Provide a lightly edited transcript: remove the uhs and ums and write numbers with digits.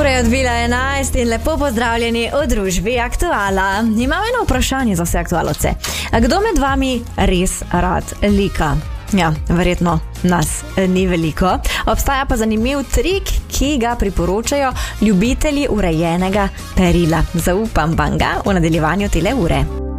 Ura je odbila 11 in lepo pozdravljeni v družbi Aktuala. Imam eno vprašanje za vse aktualovce. Kdo med vami res rad lika? Ja, verjetno nas ni veliko. Obstaja pa zanimiv trik, ki ga priporočajo ljubitelji urejenega perila. Zaupam vam ga v nadaljevanju tele ure.